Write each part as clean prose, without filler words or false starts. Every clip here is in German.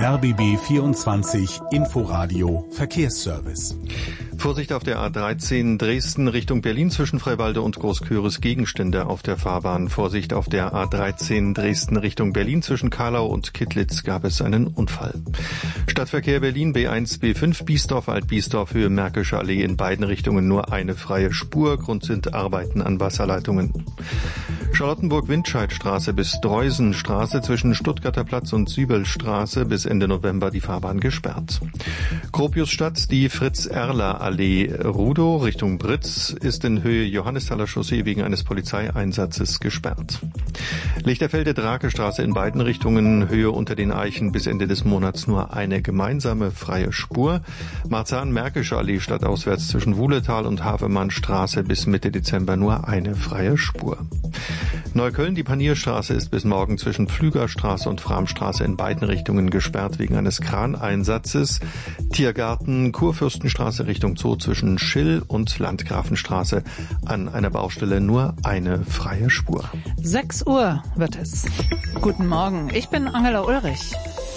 RBB 24 Inforadio Verkehrsservice. Vorsicht auf der A13 Dresden Richtung Berlin zwischen Freiwalde und Großküritz, Gegenstände auf der Fahrbahn. Vorsicht auf der A13 Dresden Richtung Berlin zwischen Kahlau und Kittlitz gab es einen Unfall. Stadtverkehr Berlin B1, B5 Biesdorf, Alt-Biesdorf, Höhe Märkische Allee in beiden Richtungen nur eine freie Spur. Grund sind Arbeiten an Wasserleitungen. Charlottenburg-Windscheidstraße bis Dreusenstraße zwischen Stuttgarter Platz und Sübelstraße bis Ende November die Fahrbahn gesperrt. Gropiusstadt, die Fritz-Erler-Allee Rudow Richtung Britz ist in Höhe Johannesthaler Chaussee wegen eines Polizeieinsatzes gesperrt. Lichterfelde-Drakestraße in beiden Richtungen, Höhe unter den Eichen bis Ende des Monats nur eine gemeinsame freie Spur. Marzahn-Märkische Allee stadtauswärts zwischen Wuhletal und Havemannstraße bis Mitte Dezember nur eine freie Spur. Neukölln, die Panierstraße ist bis morgen zwischen Pflügerstraße und Framstraße in beiden Richtungen gesperrt wegen eines Kraneinsatzes. Tiergarten, Kurfürstenstraße Richtung Zoo zwischen Schill und Landgrafenstraße an einer Baustelle nur eine freie Spur. 6 Uhr wird es. Guten Morgen, ich bin Angela Ulrich.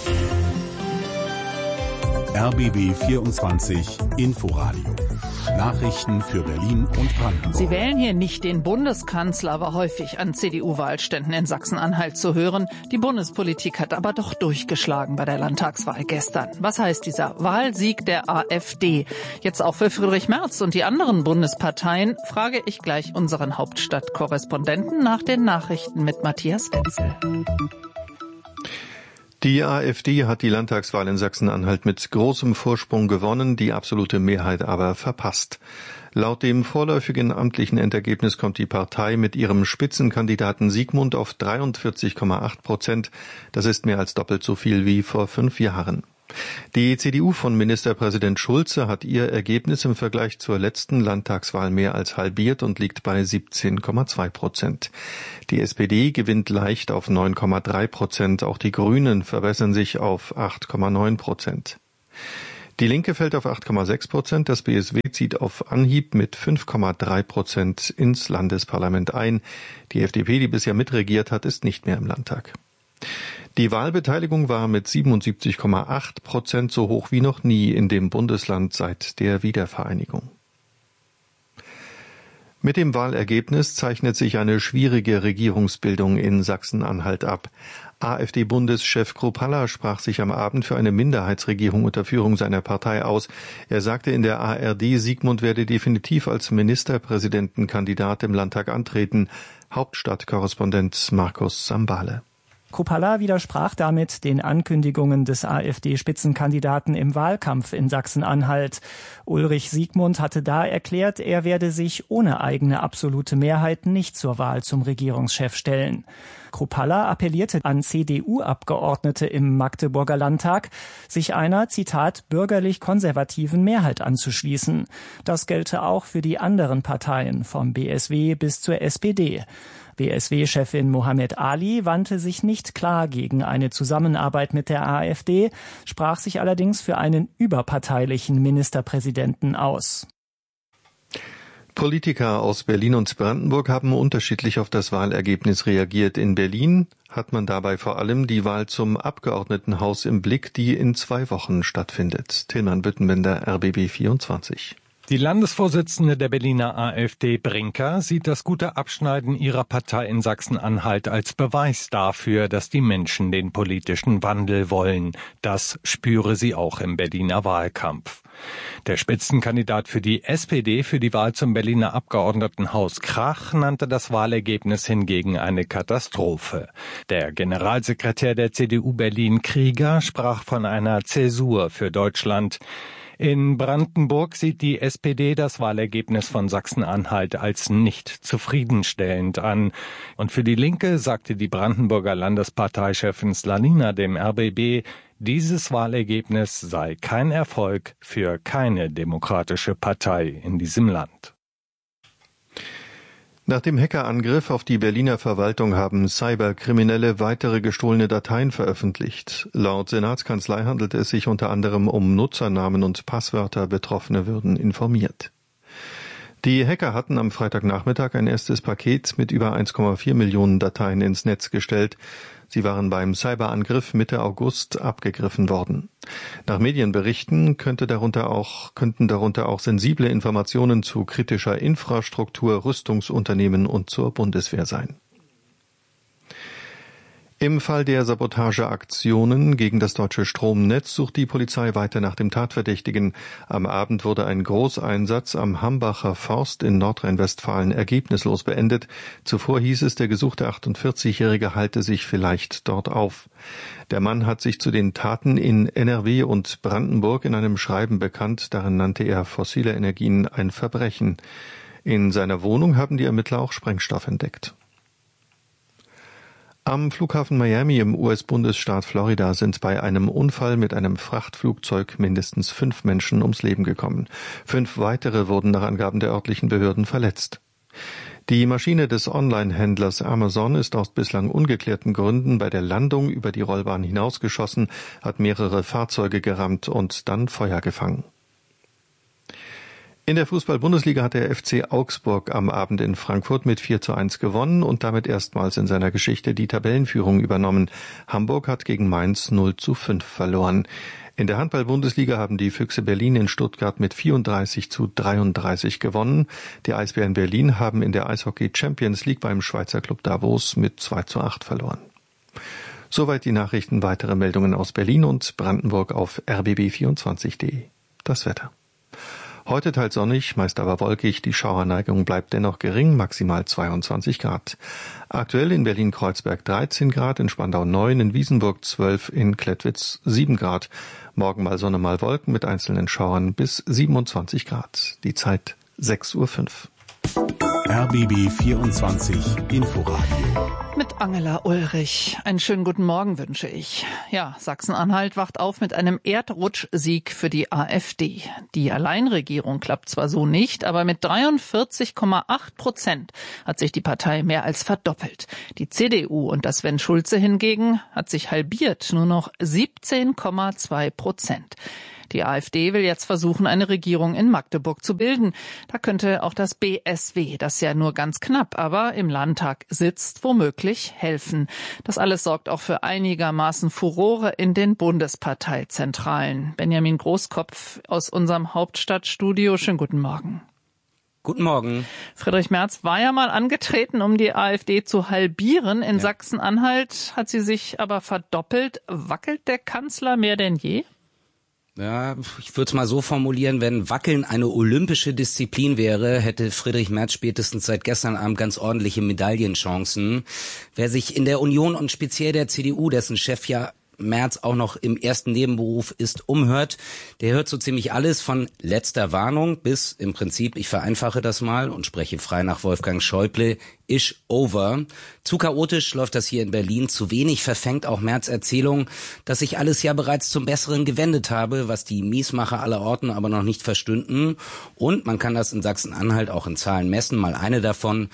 RBB 24 Inforadio. Nachrichten für Berlin und Brandenburg. Sie wählen hier nicht den Bundeskanzler, war häufig an CDU-Wahlständen in Sachsen-Anhalt zu hören. Die Bundespolitik hat aber doch durchgeschlagen bei der Landtagswahl gestern. Was heißt dieser Wahlsieg der AfD? Jetzt auch für Friedrich Merz und die anderen Bundesparteien, frage ich gleich unseren Hauptstadtkorrespondenten nach den Nachrichten mit Matthias Wenzel. Die AfD hat die Landtagswahl in Sachsen-Anhalt mit großem Vorsprung gewonnen, die absolute Mehrheit aber verpasst. Laut dem vorläufigen amtlichen Endergebnis kommt die Partei mit ihrem Spitzenkandidaten Siegmund auf 43,8%. Das ist mehr als doppelt so viel wie vor 5 Jahren. Die CDU von Ministerpräsident Schulze hat ihr Ergebnis im Vergleich zur letzten Landtagswahl mehr als halbiert und liegt bei 17,2%. Die SPD gewinnt leicht auf 9,3%. Auch die Grünen verbessern sich auf 8,9%. Die Linke fällt auf 8,6%. Das BSW zieht auf Anhieb mit 5,3% ins Landesparlament ein. Die FDP, die bisher mitregiert hat, ist nicht mehr im Landtag. Die Wahlbeteiligung war mit 77,8% so hoch wie noch nie in dem Bundesland seit der Wiedervereinigung. Mit dem Wahlergebnis zeichnet sich eine schwierige Regierungsbildung in Sachsen-Anhalt ab. AfD-Bundeschef Kruppalla sprach sich am Abend für eine Minderheitsregierung unter Führung seiner Partei aus. Er sagte in der ARD, Siegmund werde definitiv als Ministerpräsidentenkandidat im Landtag antreten. Hauptstadtkorrespondent Markus Sambale. Kruppalla widersprach damit den Ankündigungen des AfD-Spitzenkandidaten im Wahlkampf in Sachsen-Anhalt. Ulrich Siegmund hatte da erklärt, er werde sich ohne eigene absolute Mehrheit nicht zur Wahl zum Regierungschef stellen. Kruppalla appellierte an CDU-Abgeordnete im Magdeburger Landtag, sich einer, Zitat, bürgerlich-konservativen Mehrheit anzuschließen. Das gelte auch für die anderen Parteien, vom BSW bis zur SPD. BSW-Chefin Mohammed Ali wandte sich nicht klar gegen eine Zusammenarbeit mit der AfD, sprach sich allerdings für einen überparteilichen Ministerpräsidenten aus. Politiker aus Berlin und Brandenburg haben unterschiedlich auf das Wahlergebnis reagiert. In Berlin hat man dabei vor allem die Wahl zum Abgeordnetenhaus im Blick, die in 2 Wochen stattfindet. Tilman Büttenbender, RBB 24. Die Landesvorsitzende der Berliner AfD, Brinker, sieht das gute Abschneiden ihrer Partei in Sachsen-Anhalt als Beweis dafür, dass die Menschen den politischen Wandel wollen. Das spüre sie auch im Berliner Wahlkampf. Der Spitzenkandidat für die SPD für die Wahl zum Berliner Abgeordnetenhaus Krach nannte das Wahlergebnis hingegen eine Katastrophe. Der Generalsekretär der CDU Berlin, Krieger, sprach von einer Zäsur für Deutschland. In Brandenburg sieht die SPD das Wahlergebnis von Sachsen-Anhalt als nicht zufriedenstellend an. Und für die Linke sagte die Brandenburger Landesparteichefin Slanina dem RBB, dieses Wahlergebnis sei kein Erfolg für keine demokratische Partei in diesem Land. Nach dem Hackerangriff auf die Berliner Verwaltung haben Cyberkriminelle weitere gestohlene Dateien veröffentlicht. Laut Senatskanzlei handelt es sich unter anderem um Nutzernamen und Passwörter. Betroffene würden informiert. Die Hacker hatten am Freitagnachmittag ein erstes Paket mit über 1,4 Millionen Dateien ins Netz gestellt. Sie waren beim Cyberangriff Mitte August abgegriffen worden. Nach Medienberichten könnten darunter auch sensible Informationen zu kritischer Infrastruktur, Rüstungsunternehmen und zur Bundeswehr sein. Im Fall der Sabotageaktionen gegen das deutsche Stromnetz sucht die Polizei weiter nach dem Tatverdächtigen. Am Abend wurde ein Großeinsatz am Hambacher Forst in Nordrhein-Westfalen ergebnislos beendet. Zuvor hieß es, der gesuchte 48-Jährige halte sich vielleicht dort auf. Der Mann hat sich zu den Taten in NRW und Brandenburg in einem Schreiben bekannt. Darin nannte er fossile Energien ein Verbrechen. In seiner Wohnung haben die Ermittler auch Sprengstoff entdeckt. Am Flughafen Miami im US-Bundesstaat Florida sind bei einem Unfall mit einem Frachtflugzeug mindestens 5 Menschen ums Leben gekommen. 5 weitere wurden nach Angaben der örtlichen Behörden verletzt. Die Maschine des Online-Händlers Amazon ist aus bislang ungeklärten Gründen bei der Landung über die Rollbahn hinausgeschossen, hat mehrere Fahrzeuge gerammt und dann Feuer gefangen. In der Fußball-Bundesliga hat der FC Augsburg am Abend in Frankfurt mit 4:1 gewonnen und damit erstmals in seiner Geschichte die Tabellenführung übernommen. Hamburg hat gegen Mainz 0:5 verloren. In der Handball-Bundesliga haben die Füchse Berlin in Stuttgart mit 34:33 gewonnen. Die Eisbären Berlin haben in der Eishockey Champions League beim Schweizer Club Davos mit 2:8 verloren. Soweit die Nachrichten. Weitere Meldungen aus Berlin und Brandenburg auf rbb24.de. Das Wetter. Heute teils sonnig, meist aber wolkig, die Schauerneigung bleibt dennoch gering, maximal 22 Grad. Aktuell in Berlin-Kreuzberg 13 Grad, in Spandau 9, in Wiesenburg 12, in Klettwitz 7 Grad. Morgen mal Sonne, mal Wolken mit einzelnen Schauern bis 27 Grad. Die Zeit 6:05 Uhr. RBB 24 Inforadio. Mit Angela Ulrich. Einen schönen guten Morgen wünsche ich. Ja, Sachsen-Anhalt wacht auf mit einem Erdrutschsieg für die AfD. Die Alleinregierung klappt zwar so nicht, aber mit 43,8% hat sich die Partei mehr als verdoppelt. Die CDU und das Sven Schulze hingegen hat sich halbiert, nur noch 17,2%. Die AfD will jetzt versuchen, eine Regierung in Magdeburg zu bilden. Da könnte auch das BSW, das ja nur ganz knapp, aber im Landtag sitzt, womöglich helfen. Das alles sorgt auch für einigermaßen Furore in den Bundesparteizentralen. Benjamin Großkopf aus unserem Hauptstadtstudio. Schönen guten Morgen. Guten Morgen. Friedrich Merz war ja mal angetreten, um die AfD zu halbieren. In Sachsen-Anhalt hat sie sich aber verdoppelt. Wackelt der Kanzler mehr denn je? Ja, ich würde es mal so formulieren, wenn Wackeln eine olympische Disziplin wäre, hätte Friedrich Merz spätestens seit gestern Abend ganz ordentliche Medaillenchancen. Wer sich in der Union und speziell der CDU, dessen Chef ja Merz auch noch im ersten Nebenberuf ist, umhört, der hört so ziemlich alles von letzter Warnung bis im Prinzip, ich vereinfache das mal und spreche frei nach Wolfgang Schäuble, is over. Zu chaotisch läuft das hier in Berlin, zu wenig verfängt auch Merz' Erzählung, dass sich alles ja bereits zum Besseren gewendet habe, was die Miesmacher aller Orten aber noch nicht verstünden. Und man kann das in Sachsen-Anhalt auch in Zahlen messen, mal eine davon.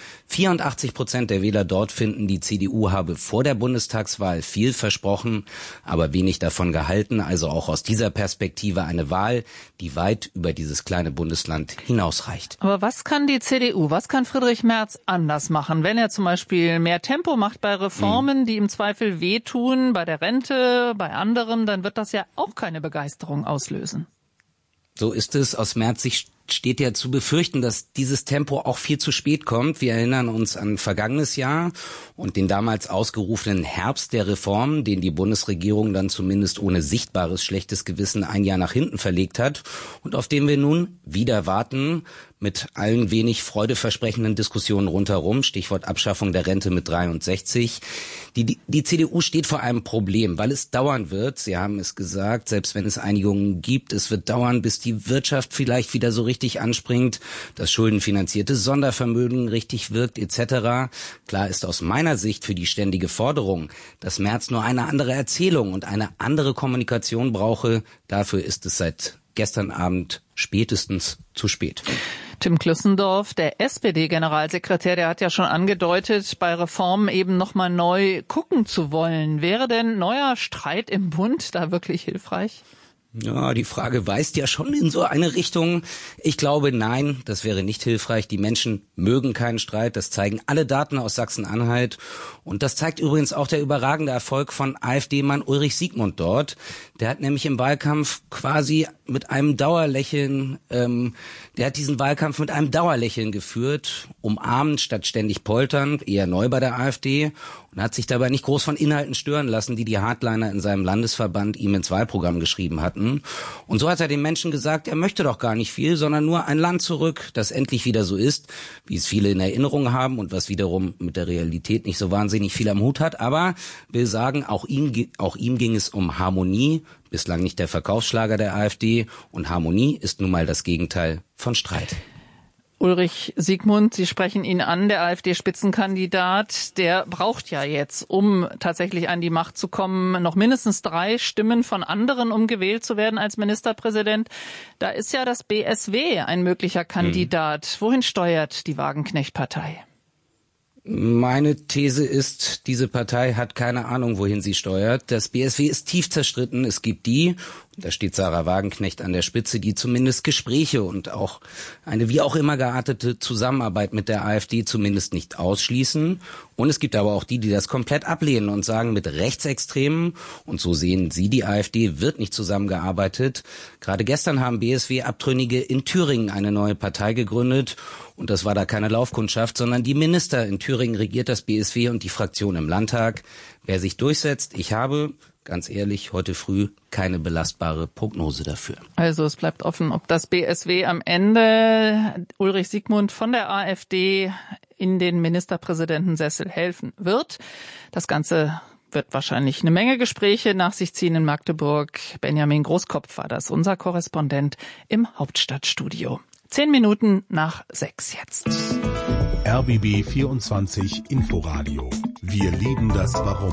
84% der Wähler dort finden, die CDU habe vor der Bundestagswahl viel versprochen, aber wenig davon gehalten. Also auch aus dieser Perspektive eine Wahl, die weit über dieses kleine Bundesland hinausreicht. Aber was kann die CDU, was kann Friedrich Merz anders machen? Wenn er zum Beispiel mehr Tempo macht bei Reformen, die im Zweifel wehtun, bei der Rente, bei anderem, dann wird das ja auch keine Begeisterung auslösen. So ist es. Aus Merz Sicht steht ja zu befürchten, dass dieses Tempo auch viel zu spät kommt. Wir erinnern uns an vergangenes Jahr und den damals ausgerufenen Herbst der Reformen, den die Bundesregierung dann zumindest ohne sichtbares schlechtes Gewissen ein Jahr nach hinten verlegt hat und auf den wir nun wieder warten, mit allen wenig freudeversprechenden Diskussionen rundherum, Stichwort Abschaffung der Rente mit 63. Die CDU steht vor einem Problem, weil es dauern wird, Sie haben es gesagt, selbst wenn es Einigungen gibt, es wird dauern, bis die Wirtschaft vielleicht wieder so richtig anspringt, das schuldenfinanzierte Sondervermögen richtig wirkt etc. Klar ist aus meiner Sicht für die ständige Forderung, dass Merz nur eine andere Erzählung und eine andere Kommunikation brauche. Dafür ist es seit gestern Abend spätestens zu spät. Tim Klüssendorf, der SPD-Generalsekretär, der hat ja schon angedeutet, bei Reformen eben nochmal neu gucken zu wollen. Wäre denn neuer Streit im Bund da wirklich hilfreich? Ja, die Frage weist ja schon in so eine Richtung. Ich glaube, nein, das wäre nicht hilfreich. Die Menschen mögen keinen Streit. Das zeigen alle Daten aus Sachsen-Anhalt. Und das zeigt übrigens auch der überragende Erfolg von AfD-Mann Ulrich Siegmund dort. Der hat nämlich im Wahlkampf quasi mit einem Dauerlächeln, geführt, umarmend statt ständig polternd, eher neu bei der AfD, und hat sich dabei nicht groß von Inhalten stören lassen, die die Hardliner in seinem Landesverband ihm ins Wahlprogramm geschrieben hatten. Und so hat er den Menschen gesagt, er möchte doch gar nicht viel, sondern nur ein Land zurück, das endlich wieder so ist, wie es viele in Erinnerung haben und was wiederum mit der Realität nicht so wahnsinnig viel am Hut hat. Aber will sagen, auch ihm ging es um Harmonie, bislang nicht der Verkaufsschlager der AfD. Und Harmonie ist nun mal das Gegenteil von Streit. Ulrich Siegmund, Sie sprechen ihn an, der AfD-Spitzenkandidat, der braucht ja jetzt, um tatsächlich an die Macht zu kommen, noch mindestens 3 Stimmen von anderen, um gewählt zu werden als Ministerpräsident. Da ist ja das BSW ein möglicher Kandidat. Wohin steuert die Wagenknecht-Partei? Meine These ist, diese Partei hat keine Ahnung, wohin sie steuert. Das BSW ist tief zerstritten. Es gibt die, und da steht Sarah Wagenknecht an der Spitze, die zumindest Gespräche und auch eine wie auch immer geartete Zusammenarbeit mit der AfD zumindest nicht ausschließen. Und es gibt aber auch die das komplett ablehnen und sagen, mit Rechtsextremen, und so sehen sie die AfD, wird nicht zusammengearbeitet. Gerade gestern haben BSW-Abtrünnige in Thüringen eine neue Partei gegründet. Und das war da keine Laufkundschaft, sondern die Minister in Thüringen regiert das BSW und die Fraktion im Landtag. Wer sich durchsetzt, ich habe, ganz ehrlich, heute früh keine belastbare Prognose dafür. Also es bleibt offen, ob das BSW am Ende Ulrich Siegmund von der AfD in den Ministerpräsidentensessel helfen wird. Das Ganze wird wahrscheinlich eine Menge Gespräche nach sich ziehen in Magdeburg. Benjamin Großkopf war das, unser Korrespondent im Hauptstadtstudio. 10 Minuten nach 6 jetzt. RBB 24 Inforadio. Wir lieben das Warum.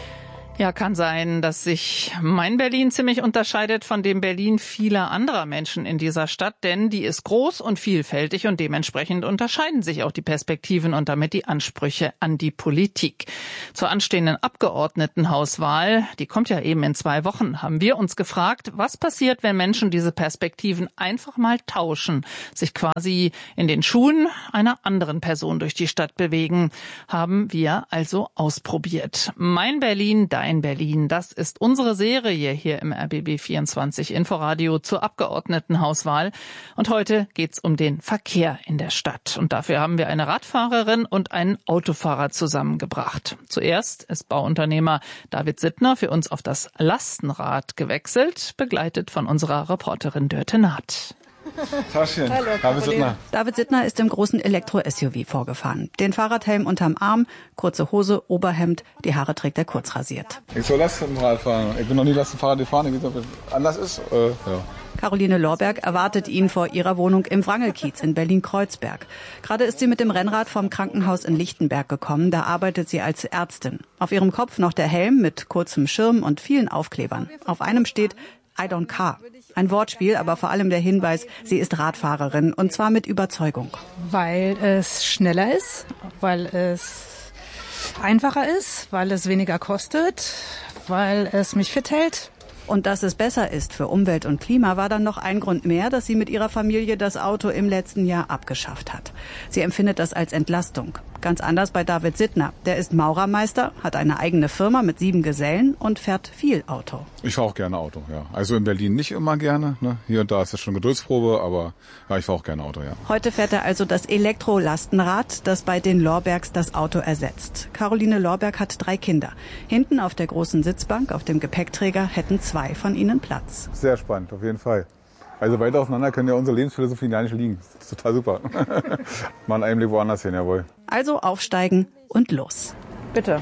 Ja, kann sein, dass sich mein Berlin ziemlich unterscheidet von dem Berlin vieler anderer Menschen in dieser Stadt, denn die ist groß und vielfältig und dementsprechend unterscheiden sich auch die Perspektiven und damit die Ansprüche an die Politik. Zur anstehenden Abgeordnetenhauswahl, die kommt ja eben in 2 Wochen, haben wir uns gefragt, was passiert, wenn Menschen diese Perspektiven einfach mal tauschen, sich quasi in den Schuhen einer anderen Person durch die Stadt bewegen. Haben wir also ausprobiert. Mein Berlin, dein Berlin. Das ist unsere Serie hier im RBB 24 Inforadio zur Abgeordnetenhauswahl. Und heute geht's um den Verkehr in der Stadt. Und dafür haben wir eine Radfahrerin und einen Autofahrer zusammengebracht. Zuerst ist Bauunternehmer David Sittner für uns auf das Lastenrad gewechselt, begleitet von unserer Reporterin Dörte Naht. Taschen. David Sittner. David Sittner ist im großen Elektro-SUV vorgefahren. Den Fahrradhelm unterm Arm, kurze Hose, Oberhemd, die Haare trägt er kurz rasiert. Ich soll Lastenrad fahren. Ich bin noch nie Lastenfahrrad gefahren. Ich weiß nicht, ob es anders ist. Ja. Caroline Lorberg erwartet ihn vor ihrer Wohnung im Wrangelkiez in Berlin-Kreuzberg. Gerade ist sie mit dem Rennrad vom Krankenhaus in Lichtenberg gekommen. Da arbeitet sie als Ärztin. Auf ihrem Kopf noch der Helm mit kurzem Schirm und vielen Aufklebern. Auf einem steht I don't car. Ein Wortspiel, aber vor allem der Hinweis, sie ist Radfahrerin und zwar mit Überzeugung. Weil es schneller ist, weil es einfacher ist, weil es weniger kostet, weil es mich fit hält. Und dass es besser ist für Umwelt und Klima, war dann noch ein Grund mehr, dass sie mit ihrer Familie das Auto im letzten Jahr abgeschafft hat. Sie empfindet das als Entlastung. Ganz anders bei David Sittner. Der ist Maurermeister, hat eine eigene Firma mit 7 Gesellen und fährt viel Auto. Ich fahre auch gerne Auto, ja. Also in Berlin nicht immer gerne. Ne? Hier und da ist das schon Geduldsprobe, aber ja, ich fahre auch gerne Auto, ja. Heute fährt er also das Elektro-Lastenrad, das bei den Lorbergs das Auto ersetzt. Caroline Lorberg hat 3 Kinder. Hinten auf der großen Sitzbank, auf dem Gepäckträger, hätten 2 von ihnen Platz. Sehr spannend, auf jeden Fall. Also weit auseinander können ja unsere Lebensphilosophien gar nicht liegen. Das ist total super. Mal einen Einblick woanders hin, jawohl. Also aufsteigen und los. Bitte.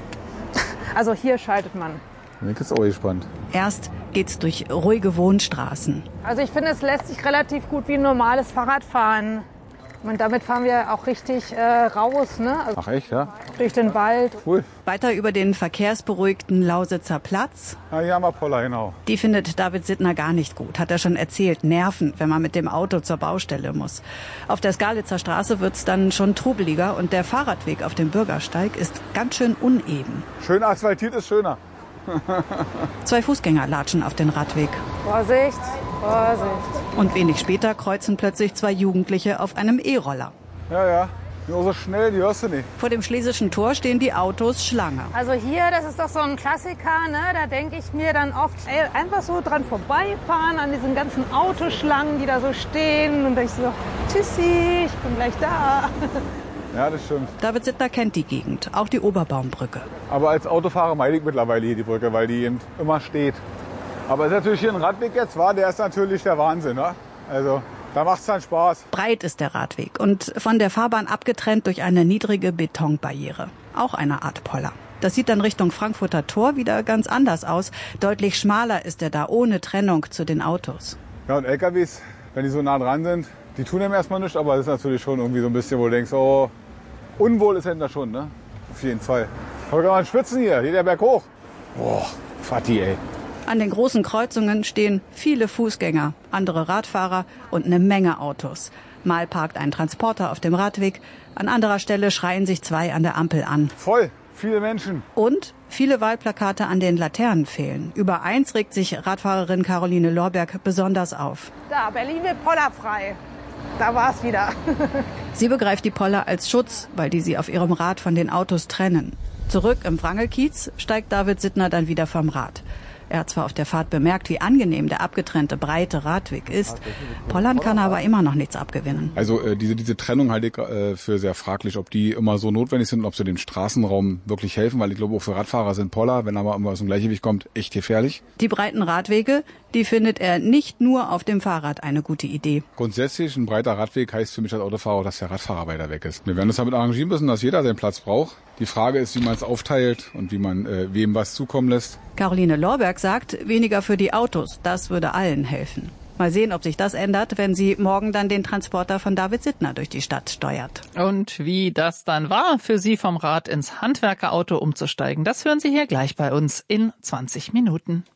Also hier schaltet man. Mir ist auch gespannt. Erst geht's durch ruhige Wohnstraßen. Also ich finde, es lässt sich relativ gut wie ein normales Fahrrad fahren. Und damit fahren wir auch richtig raus, ne? Also ach echt, ja? durch den Wald. Cool. Weiter über den verkehrsberuhigten Lausitzer Platz. Ah, ja, mal Poller, genau. Die findet David Sittner gar nicht gut, hat er schon erzählt. Nerven, wenn man mit dem Auto zur Baustelle muss. Auf der Skalitzer Straße wird's dann schon trubeliger und der Fahrradweg auf dem Bürgersteig ist ganz schön uneben. Schön asphaltiert ist schöner. 2 Fußgänger latschen auf den Radweg. Vorsicht, Vorsicht. Und wenig später kreuzen plötzlich 2 Jugendliche auf einem E-Roller. Ja. Nur so schnell, die hörst du nicht. Vor dem Schlesischen Tor stehen die Autos Schlange. Also hier, das ist doch so ein Klassiker, ne? Da denke ich mir dann oft, einfach so dran vorbeifahren an diesen ganzen Autoschlangen, die da so stehen. Und ich so, tschüssi, ich bin gleich da. Ja, das stimmt. David Sittner kennt die Gegend, auch die Oberbaumbrücke. Aber als Autofahrer meide ich mittlerweile hier die Brücke, weil die eben immer steht. Aber es ist natürlich hier ein Radweg jetzt, der ist natürlich der Wahnsinn, ne? Also da macht's dann Spaß. Breit ist der Radweg und von der Fahrbahn abgetrennt durch eine niedrige Betonbarriere. Auch eine Art Poller. Das sieht dann Richtung Frankfurter Tor wieder ganz anders aus. Deutlich schmaler ist er da, ohne Trennung zu den Autos. Ja, und LKWs, wenn die so nah dran sind, die tun einem erstmal nichts, aber das ist natürlich schon irgendwie so ein bisschen, wo du denkst, oh, unwohl ist hinter schon, ne? Auf jeden Fall. Aber kann man schwitzen hier, der Berg hoch. Boah, Fatti, ey. An den großen Kreuzungen stehen viele Fußgänger, andere Radfahrer und eine Menge Autos. Mal parkt ein Transporter auf dem Radweg, an anderer Stelle schreien sich 2 an der Ampel an. Voll, viele Menschen. Und viele Wahlplakate an den Laternen fehlen. Über eins regt sich Radfahrerin Caroline Lorberg besonders auf. Da, Berlin wird pollerfrei. Da war's wieder. Sie begreift die Poller als Schutz, weil die sie auf ihrem Rad von den Autos trennen. Zurück im Wrangelkiez steigt David Sittner dann wieder vom Rad. Er hat zwar auf der Fahrt bemerkt, wie angenehm der abgetrennte, breite Radweg ist. Pollern kann aber immer noch nichts abgewinnen. Also diese Trennung halte ich für sehr fraglich, ob die immer so notwendig sind und ob sie dem Straßenraum wirklich helfen, weil ich glaube, auch für Radfahrer sind Poller, wenn aber immer aus dem Gleichgewicht kommt, echt gefährlich. Die breiten Radwege, die findet er nicht nur auf dem Fahrrad eine gute Idee. Grundsätzlich ein breiter Radweg heißt für mich als Autofahrer auch, dass der Radfahrer weiter weg ist. Wir werden uns damit arrangieren müssen, dass jeder seinen Platz braucht. Die Frage ist, wie man es aufteilt und wie man wem was zukommen lässt. Caroline Lorberg sagt, weniger für die Autos, das würde allen helfen. Mal sehen, ob sich das ändert, wenn sie morgen dann den Transporter von David Sittner durch die Stadt steuert. Und wie das dann war, für Sie vom Rad ins Handwerkerauto umzusteigen, das hören Sie hier gleich bei uns in 20 Minuten.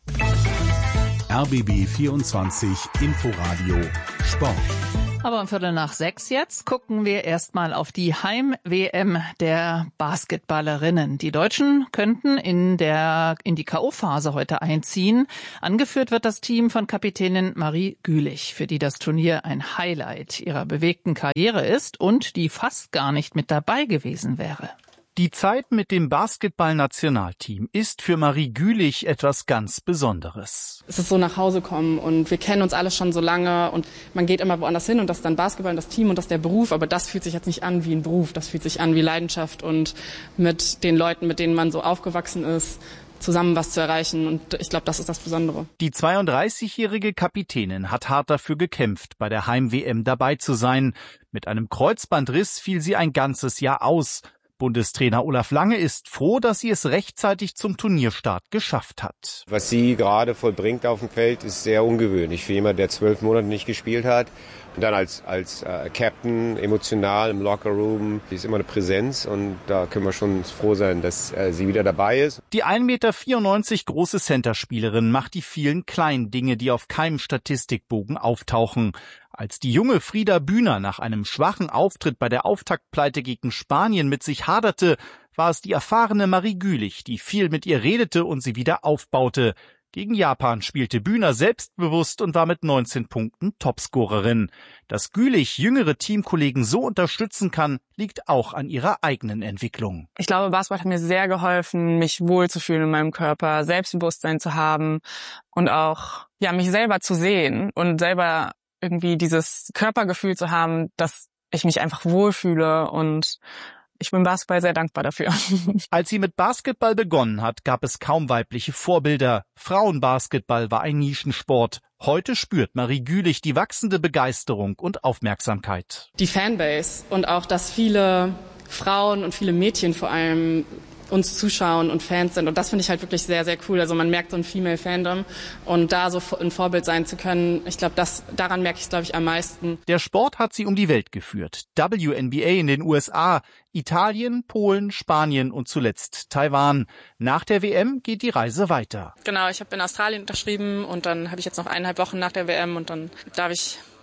RBB 24 Inforadio Sport. Aber um 5:45 jetzt gucken wir erstmal auf die Heim-WM der Basketballerinnen. Die Deutschen könnten in die K.O.-Phase heute einziehen. Angeführt wird das Team von Kapitänin Marie Gülich, für die das Turnier ein Highlight ihrer bewegten Karriere ist und die fast gar nicht mit dabei gewesen wäre. Die Zeit mit dem Basketball-Nationalteam ist für Marie Gülich etwas ganz Besonderes. Es ist so nach Hause kommen und wir kennen uns alle schon so lange und man geht immer woanders hin und das ist dann Basketball und das Team und das ist der Beruf, aber das fühlt sich jetzt nicht an wie ein Beruf, das fühlt sich an wie Leidenschaft und mit den Leuten, mit denen man so aufgewachsen ist, zusammen was zu erreichen und ich glaube, das ist das Besondere. Die 32-jährige Kapitänin hat hart dafür gekämpft, bei der Heim-WM dabei zu sein. Mit einem Kreuzbandriss fiel sie ein ganzes Jahr aus. Bundestrainer Olaf Lange ist froh, dass sie es rechtzeitig zum Turnierstart geschafft hat. Was sie gerade vollbringt auf dem Feld, ist sehr ungewöhnlich für jemanden, der 12 Monate nicht gespielt hat. Und dann als Captain, emotional im Lockerroom, ist immer eine Präsenz und da können wir schon froh sein, dass sie wieder dabei ist. Die 1,94 Meter große Centerspielerin macht die vielen kleinen Dinge, die auf keinem Statistikbogen auftauchen. Als die junge Frieda Bühner nach einem schwachen Auftritt bei der Auftaktpleite gegen Spanien mit sich haderte, war es die erfahrene Marie Gülich, die viel mit ihr redete und sie wieder aufbaute. Gegen Japan spielte Bühner selbstbewusst und war mit 19 Punkten Topscorerin. Dass Gülich jüngere Teamkollegen so unterstützen kann, liegt auch an ihrer eigenen Entwicklung. Ich glaube, Basketball hat mir sehr geholfen, mich wohlzufühlen in meinem Körper, Selbstbewusstsein zu haben und auch mich selber zu sehen und selber irgendwie dieses Körpergefühl zu haben, dass ich mich einfach wohlfühle und ich bin Basketball sehr dankbar dafür. Als sie mit Basketball begonnen hat, gab es kaum weibliche Vorbilder. Frauenbasketball war ein Nischensport. Heute spürt Marie Gülich die wachsende Begeisterung und Aufmerksamkeit. Die Fanbase und auch, dass viele Frauen und viele Mädchen vor allem uns zuschauen und Fans sind. Und das finde ich halt wirklich sehr, sehr cool. Also man merkt so ein Female-Fandom und da so ein Vorbild sein zu können, ich glaube, daran merke ich es, glaube ich, am meisten. Der Sport hat sie um die Welt geführt. WNBA in den USA, Italien, Polen, Spanien und zuletzt Taiwan. Nach der WM geht die Reise weiter. Genau, ich habe in Australien unterschrieben und dann habe ich jetzt noch 1,5 Wochen nach der WM und dann darf ich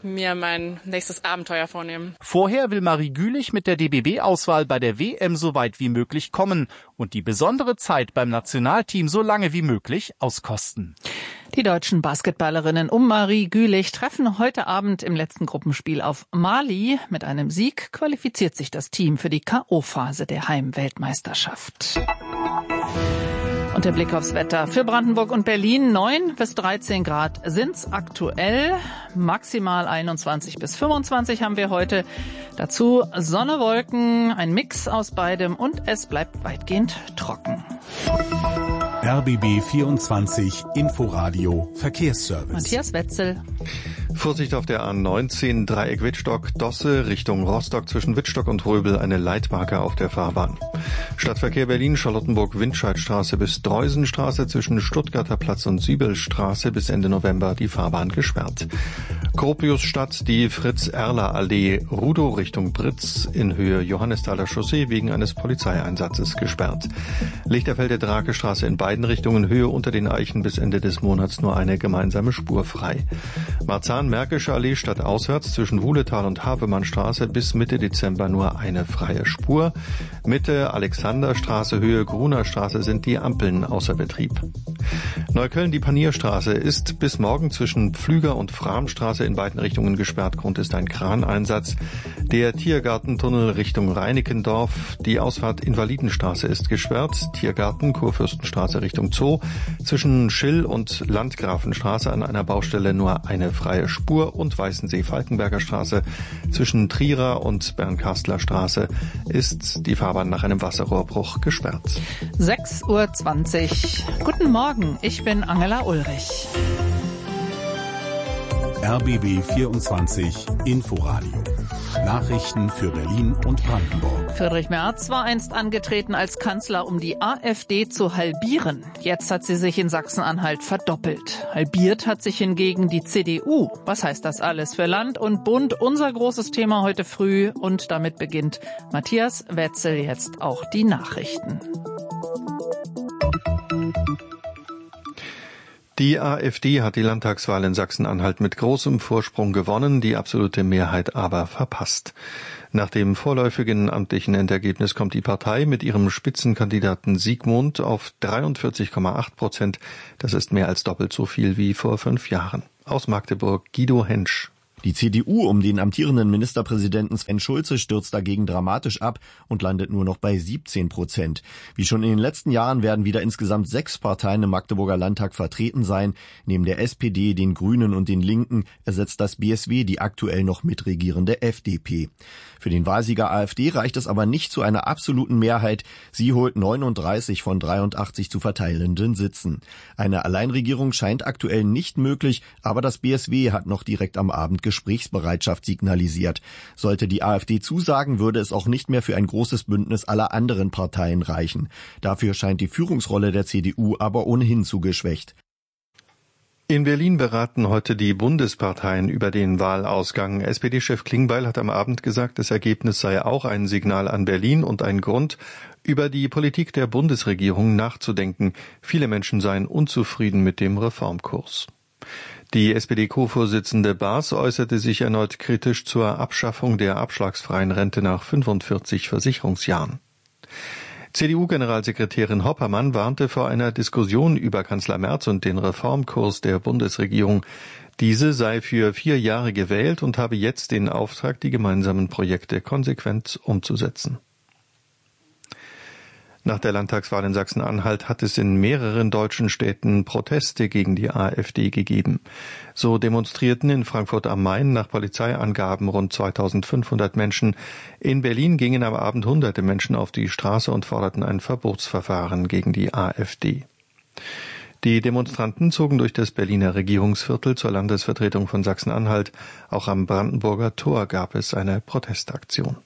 mir mein nächstes Abenteuer vornehmen. Vorher will Marie Gülich mit der DBB-Auswahl bei der WM so weit wie möglich kommen und die besondere Zeit beim Nationalteam so lange wie möglich auskosten. Die deutschen Basketballerinnen um Marie Gülich treffen heute Abend im letzten Gruppenspiel auf Mali. Mit einem Sieg qualifiziert sich das Team für die K.O.-Phase der Heimweltmeisterschaft. Und der Blick aufs Wetter für Brandenburg und Berlin. 9 bis 13 Grad sind's aktuell. Maximal 21 bis 25 haben wir heute. Dazu Sonne, Wolken, ein Mix aus beidem und es bleibt weitgehend trocken. RBB 24 Inforadio Verkehrsservice. Matthias Wetzel. Vorsicht auf der A19 Dreieck Wittstock, Dosse Richtung Rostock zwischen Wittstock und Röbel eine Leitmarke auf der Fahrbahn. Stadtverkehr Berlin, Charlottenburg-Windscheidstraße bis Dreusenstraße zwischen Stuttgarter Platz und Siebelstraße bis Ende November die Fahrbahn gesperrt. Gropiusstadt, die Fritz-Erler-Allee, Rudow Richtung Britz in Höhe Johannesthaler Chaussee wegen eines Polizeieinsatzes gesperrt. Lichterfelde-Drake-Straße in beiden Richtungen, Höhe unter den Eichen bis Ende des Monats nur eine gemeinsame Spur frei. Marzahn-Märkische Allee stadtauswärts zwischen Wuhletal und Havemannstraße bis Mitte Dezember nur eine freie Spur. Mitte Alexanderstraße, Höhe Gruner Straße sind die Ampeln außer Betrieb. Neukölln, die Panierstraße ist bis morgen zwischen Pflüger und Framstraße in beiden Richtungen gesperrt. Grund ist ein Kraneinsatz. Der Tiergartentunnel Richtung Reinickendorf. Die Ausfahrt Invalidenstraße ist gesperrt. Tiergarten, Kurfürstenstraße Richtung Zoo. Zwischen Schill und Landgrafenstraße an einer Baustelle nur eine freie Spur und Weißensee-Falkenberger Straße zwischen Trierer und Bernkastler Straße ist die Fahrbahn nach einem Wasserrohrbruch gesperrt. 6:20 Uhr. Guten Morgen, ich bin Angela Ulrich. RBB 24 Inforadio. Nachrichten für Berlin und Brandenburg. Friedrich Merz war einst angetreten als Kanzler, um die AfD zu halbieren. Jetzt hat sie sich in Sachsen-Anhalt verdoppelt. Halbiert hat sich hingegen die CDU. Was heißt das alles für Land und Bund? Unser großes Thema heute früh. Und damit beginnt Matthias Wetzel jetzt auch die Nachrichten. Die AfD hat die Landtagswahl in Sachsen-Anhalt mit großem Vorsprung gewonnen, die absolute Mehrheit aber verpasst. Nach dem vorläufigen amtlichen Endergebnis kommt die Partei mit ihrem Spitzenkandidaten Siegmund auf 43,8%. Das ist mehr als doppelt so viel wie vor 5 Jahren. Aus Magdeburg Guido Hensch. Die CDU um den amtierenden Ministerpräsidenten Sven Schulze stürzt dagegen dramatisch ab und landet nur noch bei 17%. Wie schon in den letzten Jahren werden wieder insgesamt 6 Parteien im Magdeburger Landtag vertreten sein. Neben der SPD, den Grünen und den Linken ersetzt das BSW die aktuell noch mitregierende FDP. Für den Wahlsieger AfD reicht es aber nicht zu einer absoluten Mehrheit. Sie holt 39 von 83 zu verteilenden Sitzen. Eine Alleinregierung scheint aktuell nicht möglich, aber das BSW hat noch direkt am Abend Gesprächsbereitschaft signalisiert. Sollte die AfD zusagen, würde es auch nicht mehr für ein großes Bündnis aller anderen Parteien reichen. Dafür scheint die Führungsrolle der CDU aber ohnehin zu geschwächt. In Berlin beraten heute die Bundesparteien über den Wahlausgang. SPD-Chef Klingbeil hat am Abend gesagt, das Ergebnis sei auch ein Signal an Berlin und ein Grund, über die Politik der Bundesregierung nachzudenken. Viele Menschen seien unzufrieden mit dem Reformkurs. Die SPD-Co-Vorsitzende Baas äußerte sich erneut kritisch zur Abschaffung der abschlagsfreien Rente nach 45 Versicherungsjahren. CDU-Generalsekretärin Hoppermann warnte vor einer Diskussion über Kanzler Merz und den Reformkurs der Bundesregierung. Diese sei für 4 Jahre gewählt und habe jetzt den Auftrag, die gemeinsamen Projekte konsequent umzusetzen. Nach der Landtagswahl in Sachsen-Anhalt hat es in mehreren deutschen Städten Proteste gegen die AfD gegeben. So demonstrierten in Frankfurt am Main nach Polizeiangaben rund 2500 Menschen. In Berlin gingen am Abend hunderte Menschen auf die Straße und forderten ein Verbotsverfahren gegen die AfD. Die Demonstranten zogen durch das Berliner Regierungsviertel zur Landesvertretung von Sachsen-Anhalt. Auch am Brandenburger Tor gab es eine Protestaktion.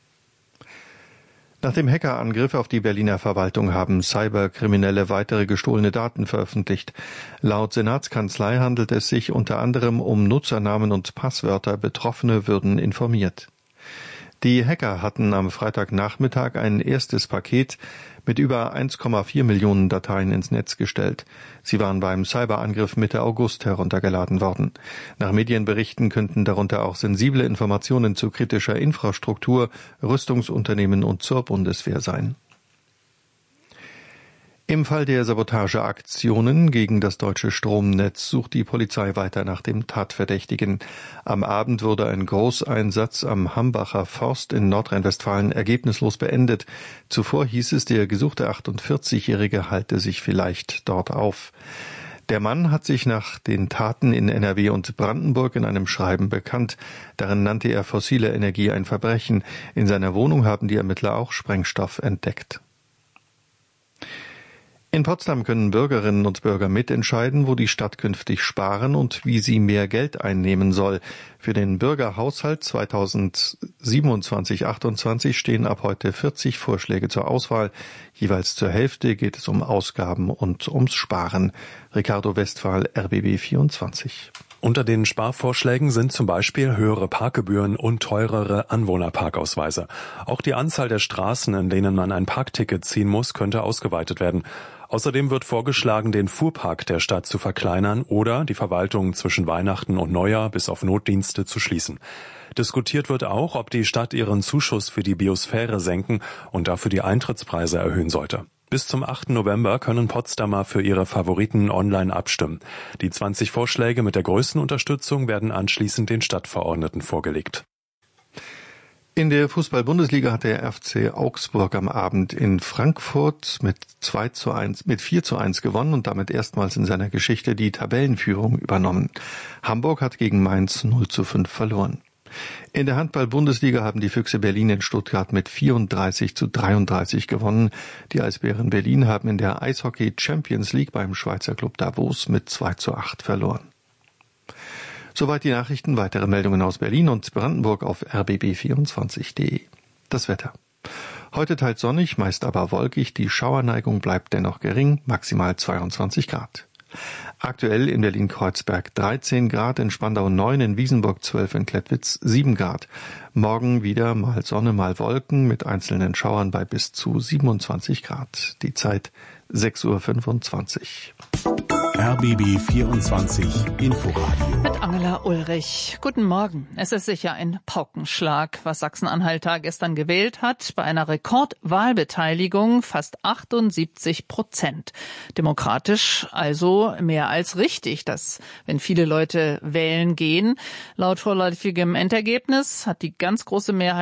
Nach dem Hackerangriff auf die Berliner Verwaltung haben Cyberkriminelle weitere gestohlene Daten veröffentlicht. Laut Senatskanzlei handelt es sich unter anderem um Nutzernamen und Passwörter. Betroffene würden informiert. Die Hacker hatten am Freitagnachmittag ein erstes Paket mit über 1,4 Millionen Dateien ins Netz gestellt. Sie waren beim Cyberangriff Mitte August heruntergeladen worden. Nach Medienberichten könnten darunter auch sensible Informationen zu kritischer Infrastruktur, Rüstungsunternehmen und zur Bundeswehr sein. Im Fall der Sabotageaktionen gegen das deutsche Stromnetz sucht die Polizei weiter nach dem Tatverdächtigen. Am Abend wurde ein Großeinsatz am Hambacher Forst in Nordrhein-Westfalen ergebnislos beendet. Zuvor hieß es, der gesuchte 48-Jährige halte sich vielleicht dort auf. Der Mann hat sich nach den Taten in NRW und Brandenburg in einem Schreiben bekannt. Darin nannte er fossile Energie ein Verbrechen. In seiner Wohnung haben die Ermittler auch Sprengstoff entdeckt. In Potsdam können Bürgerinnen und Bürger mitentscheiden, wo die Stadt künftig sparen und wie sie mehr Geld einnehmen soll. Für den Bürgerhaushalt 2027/28 stehen ab heute 40 Vorschläge zur Auswahl. Jeweils zur Hälfte geht es um Ausgaben und ums Sparen. Ricardo Westphal, RBB 24. Unter den Sparvorschlägen sind zum Beispiel höhere Parkgebühren und teurere Anwohnerparkausweise. Auch die Anzahl der Straßen, in denen man ein Parkticket ziehen muss, könnte ausgeweitet werden. Außerdem wird vorgeschlagen, den Fuhrpark der Stadt zu verkleinern oder die Verwaltung zwischen Weihnachten und Neujahr bis auf Notdienste zu schließen. Diskutiert wird auch, ob die Stadt ihren Zuschuss für die Biosphäre senken und dafür die Eintrittspreise erhöhen sollte. Bis zum 8. November können Potsdamer für ihre Favoriten online abstimmen. Die 20 Vorschläge mit der größten Unterstützung werden anschließend den Stadtverordneten vorgelegt. In der Fußball-Bundesliga hat der FC Augsburg am Abend in Frankfurt mit 4:1 gewonnen und damit erstmals in seiner Geschichte die Tabellenführung übernommen. Hamburg hat gegen Mainz 0:5 verloren. In der Handball-Bundesliga haben die Füchse Berlin in Stuttgart mit 34:33 gewonnen. Die Eisbären Berlin haben in der Eishockey Champions League beim Schweizer Club Davos mit 2:8 verloren. Soweit die Nachrichten. Weitere Meldungen aus Berlin und Brandenburg auf rbb24.de. Das Wetter. Heute teils sonnig, meist aber wolkig. Die Schauerneigung bleibt dennoch gering, maximal 22 Grad. Aktuell in Berlin-Kreuzberg 13 Grad, in Spandau 9, in Wiesenburg 12, in Klettwitz 7 Grad. Morgen wieder mal Sonne, mal Wolken mit einzelnen Schauern bei bis zu 27 Grad. Die Zeit 6:25 Uhr. RBB 24 Inforadio. Mit Angela Ulrich. Guten Morgen. Es ist sicher ein Paukenschlag, was Sachsen-Anhalt da gestern gewählt hat. Bei einer Rekordwahlbeteiligung fast 78%. Demokratisch also mehr als richtig, dass, wenn viele Leute wählen gehen. Laut vorläufigem Endergebnis hat die ganz große Mehrheit